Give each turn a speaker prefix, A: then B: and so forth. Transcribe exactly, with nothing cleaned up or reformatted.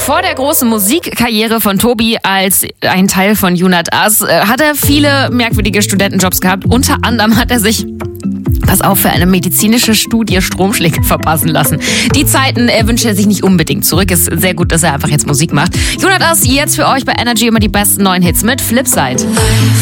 A: Vor der großen Musikkarriere von Tobi als ein Teil von Junat As hat er viele merkwürdige Studentenjobs gehabt. Unter anderem hat er sich, pass auf, für eine medizinische Studie Stromschläge verpassen lassen. Die Zeiten äh, wünscht er sich nicht unbedingt zurück. Ist sehr gut, dass er einfach jetzt Musik macht. Junat As jetzt für euch bei Energy immer die besten neuen Hits mit Flipside.